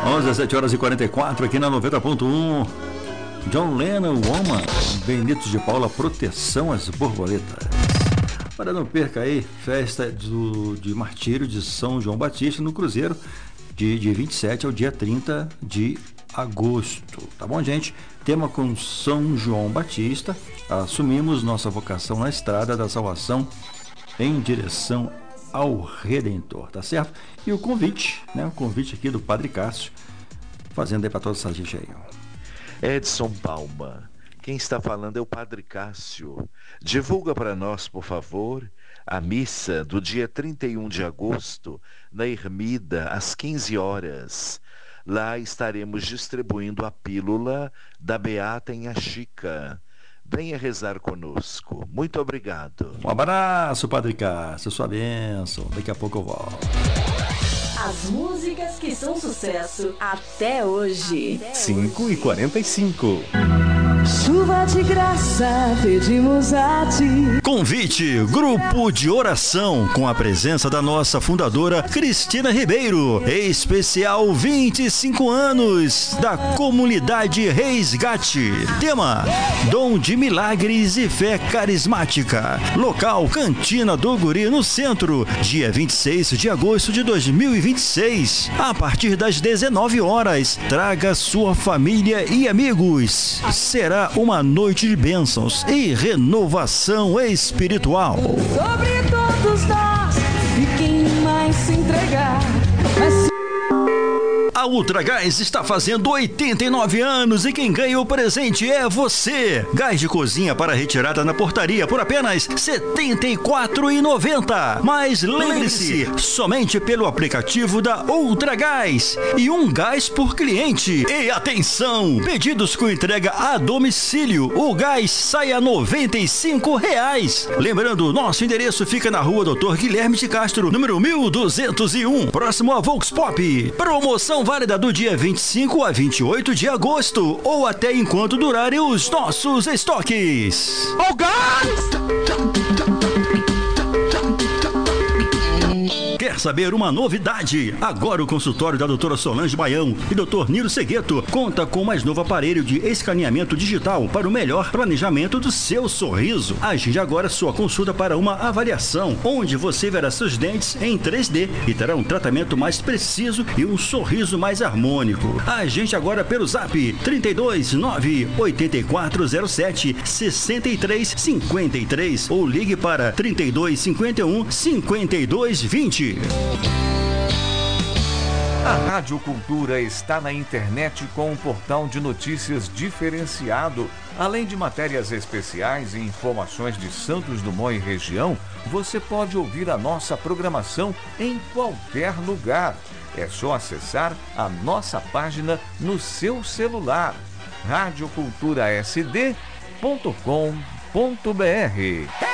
17h44 aqui na 90.1. John Lennon, Woman. Benito de Paula, Proteção às Borboletas. Para não perca aí, festa de martírio de São João Batista no Cruzeiro, de dia 27 ao dia 30 de agosto. Tá bom, gente? Tema com São João Batista. Assumimos nossa vocação na estrada da salvação em direção ao Redentor, tá certo? E o convite, né? O convite aqui do Padre Cássio, fazendo aí para toda essa gente aí. Edson Palma, quem está falando é o Padre Cássio. Divulga para nós, por favor, a missa do dia 31 de agosto, na Ermida, às 15 horas. Lá estaremos distribuindo a pílula da Beata Inhaxica. Venha rezar conosco. Muito obrigado. Um abraço, Padre Cássio, sua bênção. Daqui a pouco eu volto. As músicas que são sucesso até hoje. 5h45. Chuva de graça, pedimos a ti. Convite, grupo de oração, com a presença da nossa fundadora Cristina Ribeiro. Especial 25 anos da comunidade Resgate. Tema: Dom de Milagres e Fé Carismática. Local: Cantina do Guri, no centro. Dia 26 de agosto de 2026. A partir das 19 horas. Traga sua família e amigos. Será uma noite de bênçãos e renovação espiritual. Sobre todos nós, e quem mais se entregar, A Ultragás está fazendo 89 anos e quem ganha o presente é você. Gás de cozinha para retirada na portaria por apenas R$ 74,90. Mas lembre-se, somente pelo aplicativo da Ultragás e um gás por cliente. E atenção, pedidos com entrega a domicílio, o gás sai a R$ 95. Lembrando, nosso endereço fica na rua Dr. Guilherme de Castro, número 1201, próximo a Volks Pop. Promoção válida do dia 25 a 28 de agosto ou até enquanto durarem os nossos estoques. Oh, gás! Quer saber uma novidade? Agora o consultório da doutora Solange Baião e doutor Nilo Segueto conta com o mais novo aparelho de escaneamento digital para o melhor planejamento do seu sorriso. Agende agora sua consulta para uma avaliação, onde você verá seus dentes em 3D e terá um tratamento mais preciso e um sorriso mais harmônico. Agende agora pelo Zap 32 98407 6353 ou ligue para 3251 5220. A Rádio Cultura está na internet com um portal de notícias diferenciado. Além de matérias especiais e informações de Santos Dumont e região, você pode ouvir a nossa programação em qualquer lugar. É só acessar a nossa página no seu celular, radioculturasd.com.br.